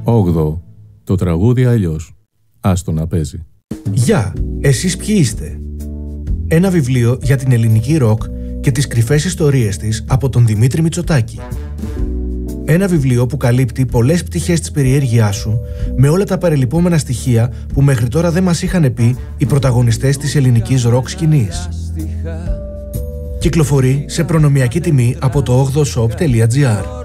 8. Το τραγούδι αλλιώς. Άστο να παίζει. Γεια, εσείς ποιοι είστε? Ένα βιβλίο για την ελληνική ροκ και τις κρυφές ιστορίες της από τον Δημήτρη Μητσοτάκη. Ένα βιβλίο που καλύπτει πολλές πτυχές της περιέργειάς σου με όλα τα παρελειπόμενα στοιχεία που μέχρι τώρα δεν μας είχαν πει οι πρωταγωνιστές της ελληνικής ροκ σκηνής. Κυκλοφορεί σε προνομιακή τιμή από το 8shop.gr.